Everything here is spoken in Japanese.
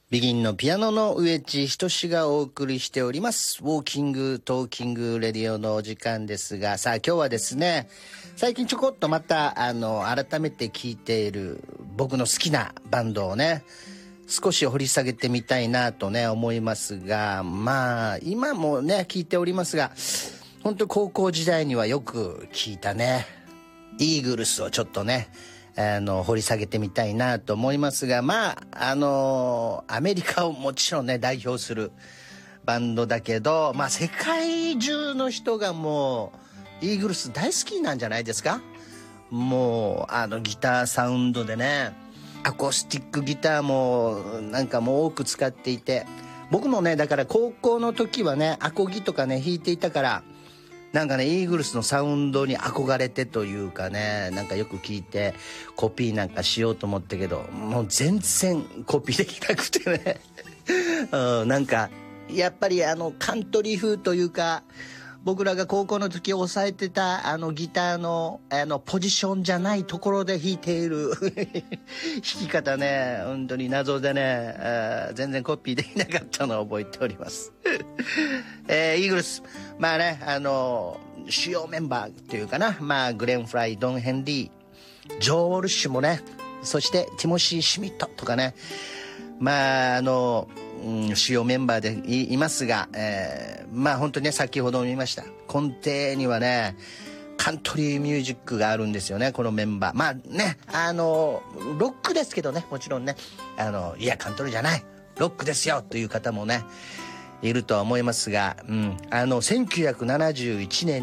ビギンのピアノの植地仁がお送りしておりますウォーキングトーキングレディオのお時間ですが、さあ今日はですね、最近ちょこっとまた改めて聴いている僕の好きなバンドをね、少し掘り下げてみたいなとね思いますが、まあ今もね聴いておりますが、本当高校時代にはよく聴いたねイーグルスをちょっとね掘り下げてみたいなと思いますが、まあアメリカをもちろんね代表するバンドだけど、まあ世界中の人がもうイーグルス大好きなんじゃないですか。もうギターサウンドでね、アコースティックギターもなんかもう多く使っていて、僕もねだから高校の時はねアコギとかね弾いていたから、なんかねイーグルスのサウンドに憧れてというかね、なんかよく聞いてコピーなんかしようと思ったけど、もう全然コピーできなくてねなんかやっぱりカントリー風というか、僕らが高校の時押さえてたギターのポジションじゃないところで弾いている弾き方ね、本当に謎でね、全然コピーできなかったのを覚えておりますイーグルス、まあね主要メンバーというかな、まあグレン・フライ、ドン・ヘンリー、ジョー・ウォルシュもね、そしてティモシー・シュミットとかね、まあ主要メンバーで いますが、まあ本当にね先ほども言いました根底にはねカントリーミュージックがあるんですよね、このメンバー。まあねロックですけどね、もちろんねいやカントリーじゃないロックですよという方もねいるとは思いますが、1971年